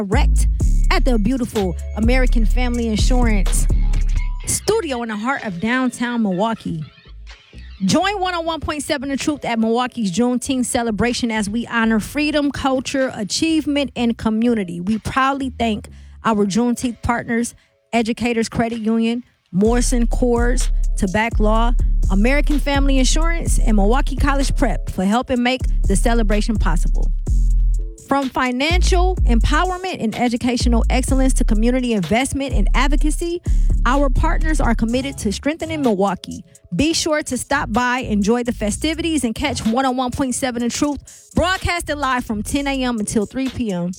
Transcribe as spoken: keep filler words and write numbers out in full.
Direct at the beautiful American Family Insurance studio in the heart of downtown Milwaukee. Join one oh one point seven The Truth at Milwaukee's Juneteenth celebration as we honor freedom, culture, achievement, and community. We proudly thank our Juneteenth partners, Educators Credit Union, Morrison Coors, Tobacco Law, American Family Insurance, and Milwaukee College Prep for helping make the celebration possible. From financial empowerment and educational excellence to community investment and advocacy, our partners are committed to strengthening Milwaukee. Be sure to stop by, enjoy the festivities, and catch one oh one point seven The Truth broadcasted live from ten a.m. until three p.m.